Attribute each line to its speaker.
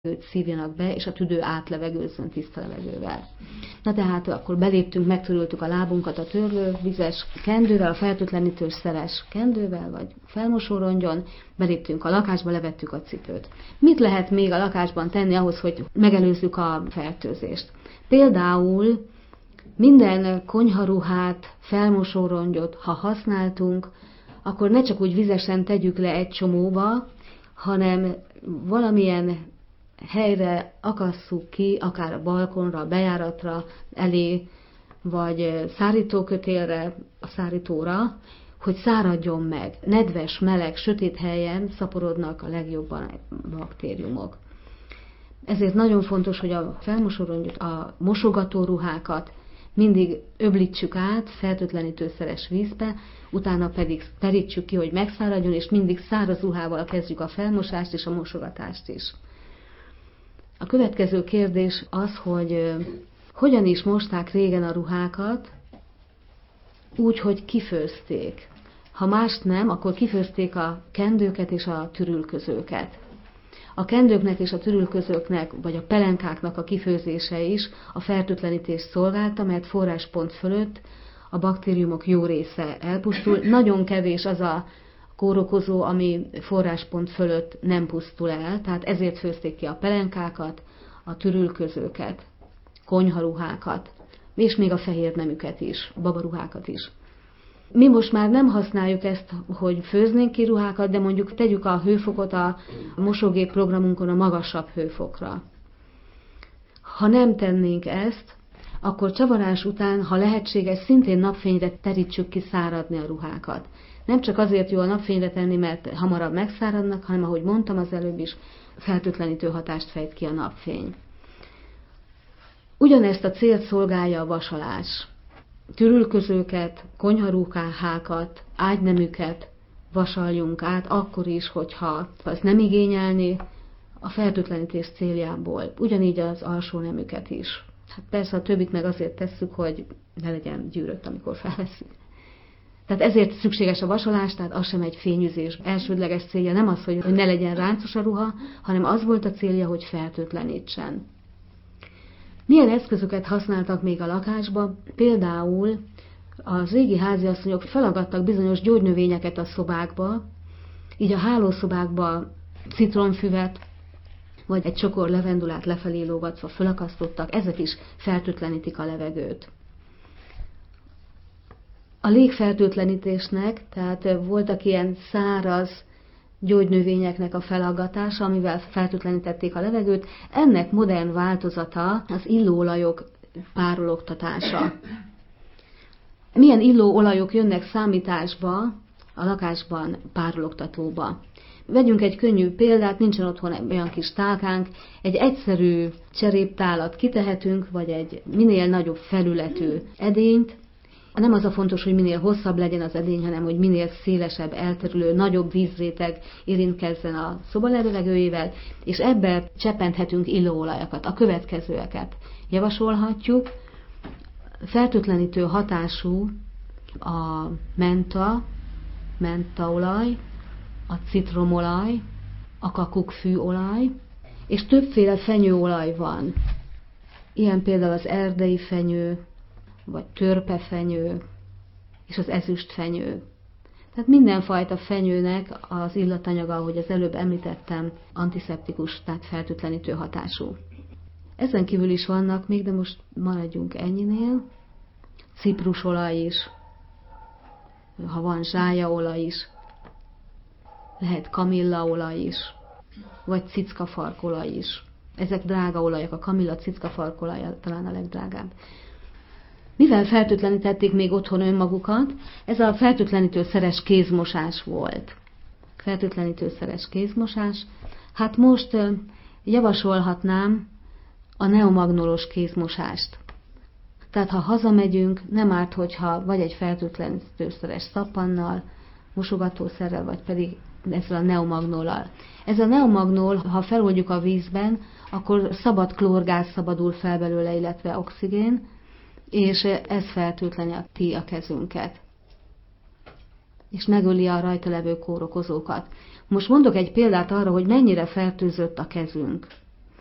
Speaker 1: szívjanak be, és a tüdő átlevegőzzön tiszta levegővel. Na tehát akkor beléptünk, megtöröltük a lábunkat a törlővizes kendővel, a fertőtlenítős szeres kendővel, vagy felmosórongyon, beléptünk a lakásba, levettük a cipőt. Mit lehet még a lakásban tenni ahhoz, hogy megelőzzük a fertőzést? Például minden konyharuhát, felmosórongyot, ha használtunk, akkor ne csak úgy vizesen tegyük le egy csomóba, hanem valamilyen helyre akasszuk ki, akár a balkonra, a bejáratra elé, vagy szárítókötélre, a szárítóra, hogy száradjon meg. Nedves, meleg, sötét helyen szaporodnak a legjobban a baktériumok. Ezért nagyon fontos, hogy a felmosórongyot, a mosogatóruhákat mindig öblítsük át fertőtlenítőszeres vízbe, utána pedig terítsük ki, hogy megszáradjon, és mindig száraz ruhával kezdjük a felmosást és a mosogatást is. A következő kérdés az, hogy hogyan is mosták régen a ruhákat, úgy, hogy kifőzték. Ha mást nem, akkor kifőzték a kendőket és a türülközőket. A kendőknek és a türülközőknek, vagy a pelenkáknak a kifőzése is a fertőtlenítést szolgálta, mert forráspont fölött a baktériumok jó része elpusztul. Nagyon kevés az a kórokozó, ami forráspont fölött nem pusztul el, tehát ezért főzték ki a pelenkákat, a türülközőket, konyharuhákat, és még a fehér neműket is, a babaruhákat is. Mi most már nem használjuk ezt, hogy főznénk ki ruhákat, de mondjuk tegyük a hőfokot a mosógép programunkon a magasabb hőfokra. Ha nem tennénk ezt, akkor csavarás után, ha lehetséges, szintén napfényre terítsük ki száradni a ruhákat. Nem csak azért jó a napfényre tenni, mert hamarabb megszáradnak, hanem ahogy mondtam az előbb is, fertőtlenítő hatást fejt ki a napfény. Ugyanezt a célt szolgálja a vasalás. Türülközőket, konyharuhákat, ágyneműket vasaljunk át, akkor is, hogyha azt nem igényelni, a fertőtlenítés céljából. Ugyanígy az alsó neműket is. Hát persze a többit meg azért tesszük, hogy ne legyen gyűrött, amikor felveszünk. Tehát ezért szükséges a vasalás, tehát az sem egy fényűzés. Elsődleges célja nem az, hogy ne legyen ráncos a ruha, hanem az volt a célja, hogy fertőtlenítsen. Milyen eszközöket használtak még a lakásba? Például az régi háziasszonyok felaggattak bizonyos gyógynövényeket a szobákba, így a hálószobákba citronfüvet, vagy egy csokor levendulát lefelé lógatva felakasztottak, ezek is fertőtlenítik a levegőt. A légfertőtlenítésnek, tehát voltak ilyen száraz gyógynövényeknek a felaggatása, amivel fertőtlenítették a levegőt, ennek modern változata az illóolajok párologtatása. Milyen illóolajok jönnek számításba a lakásban párologtatóba? Vegyünk egy könnyű példát, nincsen otthon olyan kis tálkánk, egy egyszerű cseréptálat kitehetünk, vagy egy minél nagyobb felületű edényt. Nem az a fontos, hogy minél hosszabb legyen az edény, hanem hogy minél szélesebb, elterülő, nagyobb vízréteg érintkezzen a szoba levegőjével, és ebbe csepenthetünk illóolajakat, a következőeket javasolhatjuk. Fertőtlenítő hatású a mentaolaj, a citromolaj, a kakukkfűolaj, és többféle fenyőolaj van. Ilyen például az erdei fenyő, vagy törpefenyő, és az ezüstfenyő. Tehát mindenfajta fenyőnek az illatanyaga, ahogy az előbb említettem, antiszeptikus, tehát fertőtlenítő hatású. Ezen kívül is vannak még, de most maradjunk ennyinél. Ciprusolaj is, ha van zsájaolaj is, lehet kamillaolaj is, vagy cickafarkolaj is. Ezek drága olajak, a kamilla cickafarkolaja talán a legdrágább. Mivel fertőtlenítették még otthon önmagukat? Ez a fertőtlenítőszeres kézmosás volt. Fertőtlenítőszeres kézmosás. Hát most javasolhatnám a neomagnolos kézmosást. Tehát ha hazamegyünk, nem árt, hogyha vagy egy fertőtlenítőszeres szappannal, mosogatószerrel, vagy pedig ezzel a neomagnollal. Ez a neomagnol, ha feloldjuk a vízben, akkor szabad klórgáz szabadul fel belőle, illetve oxigén, és ez fertőtleníti a kezünket, és megöli a rajta levő kórokozókat. Most mondok egy példát arra, hogy mennyire fertőzött a kezünk.